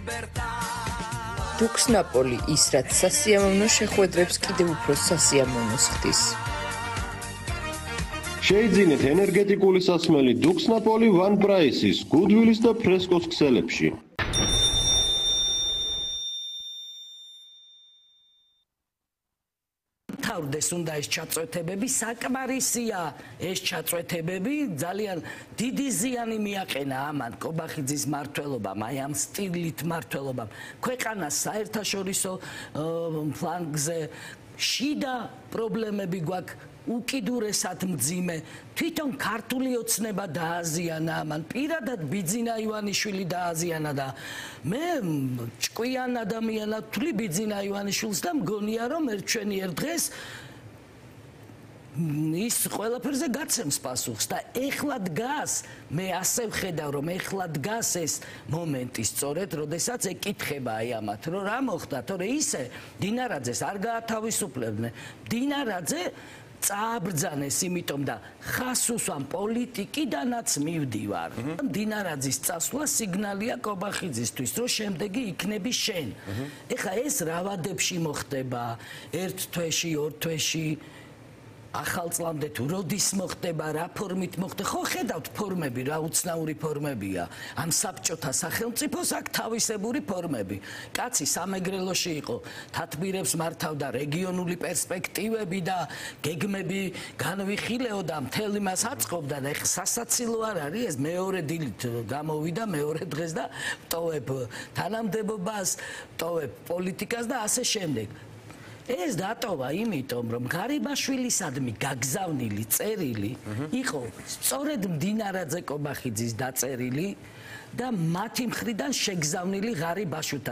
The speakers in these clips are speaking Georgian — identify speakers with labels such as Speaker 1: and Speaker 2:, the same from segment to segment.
Speaker 1: დუქსნაპოლი ის, რაც სასიამოვნო შეხვედრებს კიდევ უფრო სასიამოვნოს ხდის.
Speaker 2: შეიძინეთ ენერგეტიკული სასმელი დუქსნაპოლი ვან პრაისის, გუდვილის და ფრესკოს ქსელებში.
Speaker 3: თავდეს უნდა ეს ჩაწვეთებები, საკმარისია ეს ჩაწვეთებები, ძალიან დიდი ზიანი მიაყენა ამან კობახიძის მმართველობამ, აი ამ სტილით მმართველობამ, ქვეყანას საერთაშორისო ფლანგზე შიდა პრობლემები გვაქვს. უკიდურესად მძიმე, თვითონ ქართული ოცნება დააზიანა ამან, პირადად ბიძინა ივანიშვილი დააზიანა და მე ჭკვიან ადამიანად ვთვლი ბიძინა ივანიშვილს და მგონია რომ ერთ დღეს ის ყველაფერზე გაცემს პასუხს და ეხლა დგას, მე ასე ვხედავ რომ ეხლა დგას ეს მომენტი სწორედ, როდესაც ეკითხება აი ამათ, რომ რა მოხდა, თორე ისე დინარაძეს არ გაათავისუფლებდნენ, დინარაძე წააბრძანეს, იმიტომ და ხას უსვამ პოლიტიკიდანაც მივდივარ. დინარაძის წასვლა სიგნალია კობახიძისთვის, რომ შემდეგი იქნები შენ. ეხლა ეს რა ვადებში მოხდება, ერთ თვეში, ორ თვეში, ახალ წლამდე თუ როდის მოხდება, რა ფორმით მოხდება, ხო ხედავთ ფორმები, რა უცნაური ფორმებია. ამ საბჭოთა სახელმწიფოს აქ თავისებური ფორმები. კაცი სამეგრელოში იყო, თათბირებს მართავდა, რეგიონული პერსპექტივები და გეგმები განვიხილეოდა, მთელ იმას აწყობდა და ეხლა სასაცილო არ არის ეს მეორე დილით გამოვიდა მეორე დღეს და ტოვებ თანამდებობას, ტოვებ პოლიტიკას და ასე შემდეგ. ეს დატოვა იმიტომ, რომ გარიბაშვილისადმი გაგზავნილი წერილი იყო სწორედ მდინარაძე კობახიძის დაწერილი და მათი მხრიდან შეგზავნილი გარიბაშვილთან.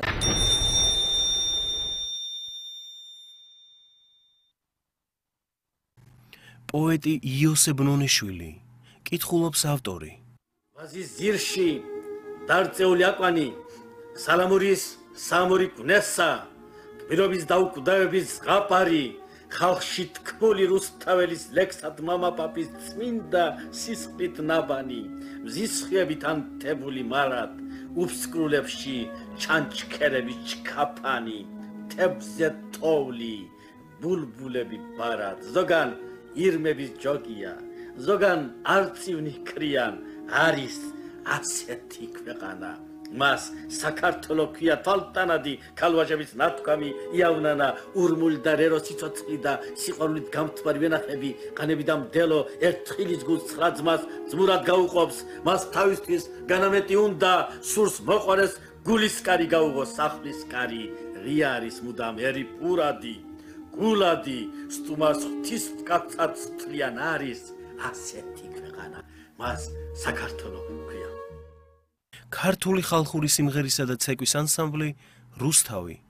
Speaker 4: პოეტი იოსებ ნონიშვილი, კითხულობს ავტორი.
Speaker 5: ვაზის ზირში დარწეული აკვანი, სალამურის სამური კვნესა, პირობის დაუკვდავების ზღაპარი, ხალხში თქმული რუსთაველის ლექსად მამაპაპის წმინდა სისხლით ნაბანი, მზის ხიებით ანთებული მარად, უფსკრულებში ჩანჩქერების ჩქაფანი, თებზე თოვლი, ბულბულები ბარად, ზოგან ირმების ჯოგია, ზოგან არწივნი ქრიან, არის ასეთი ქვეყანა. მას საქართველო ქვია თვალტანადი ქალვაჟების ნათქვამი იავნანა ურმული და რერო სიცოცხლი და სიყვარულით გამთბარი ვენახები ყანები და მდელო ერთხილის გულს ცხრა ძმას ძმურად გაუყოფს მას თავისთვის განამეტი უნდა სურს მოყვარეს გულისკარი გაუღოს სახლის კარი რია არის მუდამ ერი პურადი გულადი სტუმარს ღვთის კაცად თლიან არის ასეთი ქვეყანა მას საქართველო ქვია
Speaker 4: ქართული ხალხური სიმღერისა და ცეკვის ანსამბლი რუსთავი